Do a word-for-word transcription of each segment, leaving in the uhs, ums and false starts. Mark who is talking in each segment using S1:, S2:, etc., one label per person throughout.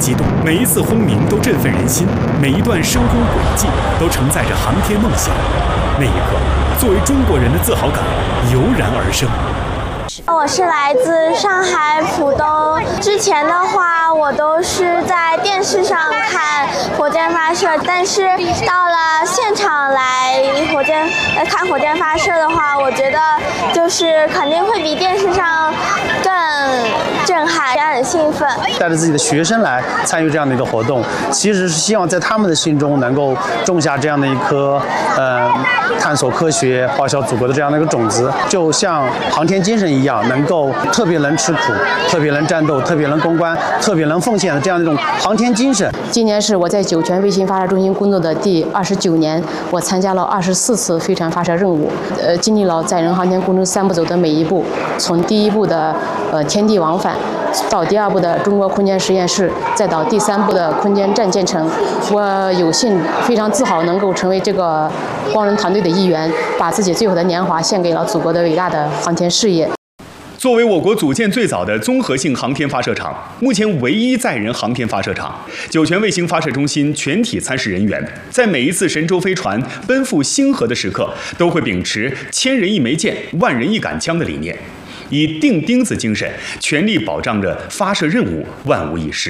S1: 激动，每一次轰鸣都振奋人心，每一段升空轨迹都承载着航天梦想。那一刻，作为中国人的自豪感油然而生。
S2: 我是来自上海浦东，之前的话我都是在电视上看火箭发射，但是到了现场来火箭呃看火箭发射的话，我觉得就是肯定会比电视上更震撼，也很兴奋。
S3: 带着自己的学生来参与这样的一个活动，其实是希望在他们的心中能够种下这样的一颗呃探索科学、报效祖国的这样的一个种子，就像航天精神一样，能够特别能吃苦、特别能战斗、特别能攻关、特别能奉献的这样一种航天精神。
S4: 今年是我在酒泉卫星发射中心工作的第二十九年，我参加了二十四次飞船发射任务，呃，经历了载人航天工程三步走的每一步，从第一步的呃天地往返，到第二步的中国空间实验室，再到第三步的空间站建成。我有幸非常自豪能够成为这个光荣团队的一员，把自己最后的年华献给了祖国的伟大的航天事业。
S1: 作为我国组建最早的综合性航天发射场，目前唯一载人航天发射场，酒泉卫星发射中心全体参试人员在每一次神舟飞船奔赴星河的时刻，都会秉持千人一枚箭、万人一杆枪的理念，以钉钉子精神，全力保障着发射任务万无一失。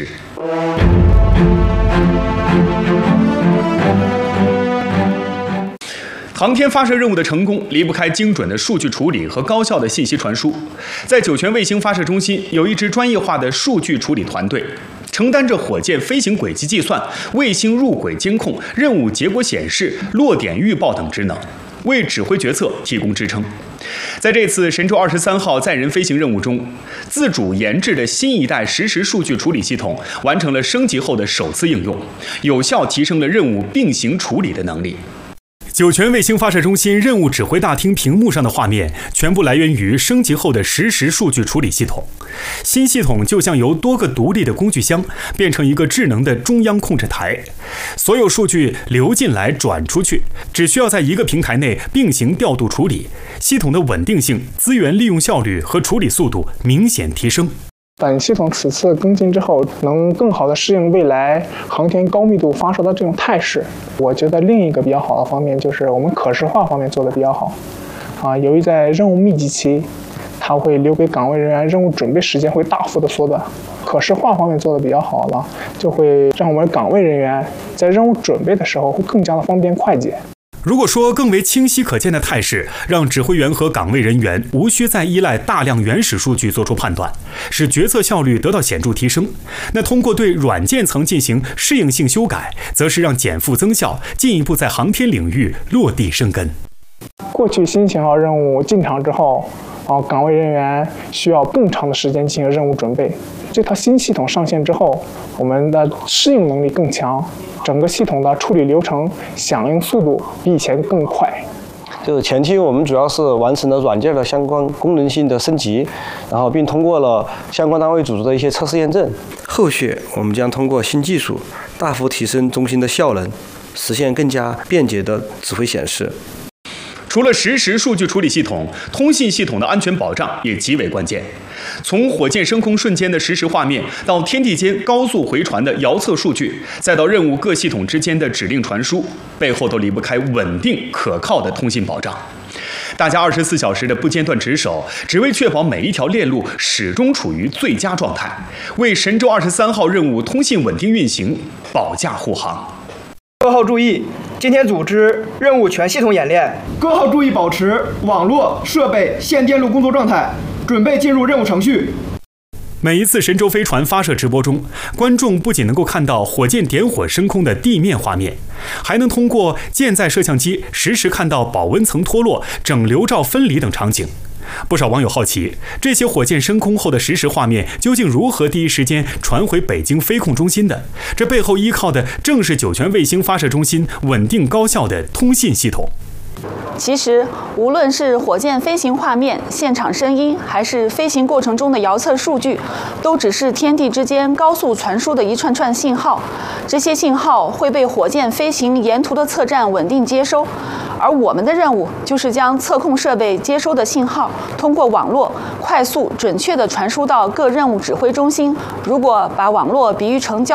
S1: 航天发射任务的成功离不开精准的数据处理和高效的信息传输。在酒泉卫星发射中心有一支专业化的数据处理团队，承担着火箭飞行轨迹计算、卫星入轨监控、任务结果显示、落点预报等职能，为指挥决策提供支撑。在这次神舟二十三号载人飞行任务中，自主研制的新一代实时数据处理系统完成了升级后的首次应用，有效提升了任务并行处理的能力。酒泉卫星发射中心任务指挥大厅屏幕上的画面全部来源于升级后的实时数据处理系统。新系统就像由多个独立的工具箱变成一个智能的中央控制台，所有数据流进来转出去，只需要在一个平台内并行调度处理，系统的稳定性、资源利用效率和处理速度明显提升。
S5: 本系统此次更新之后，能更好地适应未来航天高密度发射的这种态势。我觉得另一个比较好的方面就是我们可视化方面做得比较好。啊，由于在任务密集期，它会留给岗位人员任务准备时间会大幅的缩短。可视化方面做得比较好了，就会让我们岗位人员在任务准备的时候会更加的方便快捷。
S1: 如果说更为清晰可见的态势让指挥员和岗位人员无需再依赖大量原始数据做出判断，使决策效率得到显著提升，那通过对软件层进行适应性修改，则是让减负增效，进一步在航天领域落地生根。
S5: 过去新型号任务进场之后，啊，岗位人员需要更长的时间进行任务准备。这套新系统上线之后，我们的适应能力更强，整个系统的处理流程、响应速度比以前更快。
S6: 就是前期我们主要是完成了软件的相关功能性的升级，然后并通过了相关单位组织的一些测试验证。后续我们将通过新技术大幅提升中心的效能，实现更加便捷的指挥显示。
S1: 除了实时数据处理系统，通信系统的安全保障也极为关键。从火箭升空瞬间的实时画面，到天地间高速回传的遥测数据，再到任务各系统之间的指令传输，背后都离不开稳定可靠的通信保障。大家二十四小时的不间断值守，只为确保每一条链路始终处于最佳状态，为神舟二十三号任务通信稳定运行保驾护航。
S7: 各号注意，今天组织任务全系统演练，各号注意保持网络、设备、线电路工作状态，准备进入任务程序。
S1: 每一次神舟飞船发射直播中，观众不仅能够看到火箭点火升空的地面画面，还能通过舰载摄像机实时看到保温层脱落、整流罩分离等场景。不少网友好奇，这些火箭升空后的实时画面究竟如何第一时间传回北京飞控中心的？这背后依靠的正是酒泉卫星发射中心稳定高效的通信系统。
S8: 其实，无论是火箭飞行画面、现场声音，还是飞行过程中的遥测数据，都只是天地之间高速传输的一串串信号。这些信号会被火箭飞行沿途的测站稳定接收，而我们的任务就是将测控设备接收的信号通过网络快速、准确地传输到各任务指挥中心。如果把网络比喻成交